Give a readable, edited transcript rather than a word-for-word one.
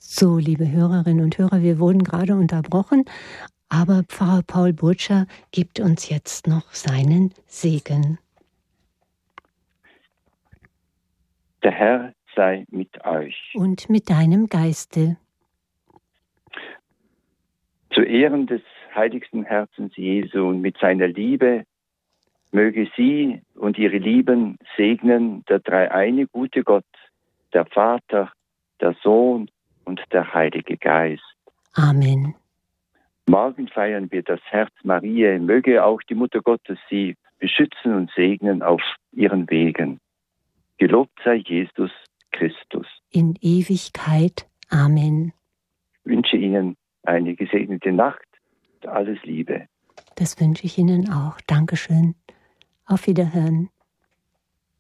So, liebe Hörerinnen und Hörer, wir wurden gerade unterbrochen, aber Pfarrer Paul Burtscher gibt uns jetzt noch seinen Segen. Der Herr sei mit euch. Und mit deinem Geiste. Zu Ehren des heiligsten Herzens Jesu und mit seiner Liebe möge sie und ihre Lieben segnen der dreieine gute Gott, der Vater, der Sohn und der Heilige Geist. Amen. Morgen feiern wir das Herz Mariä. Möge auch die Mutter Gottes sie beschützen und segnen auf ihren Wegen. Gelobt sei Jesus Christus. In Ewigkeit. Amen. Ich wünsche Ihnen eine gesegnete Nacht und alles Liebe. Das wünsche ich Ihnen auch. Dankeschön. Auf Wiederhören.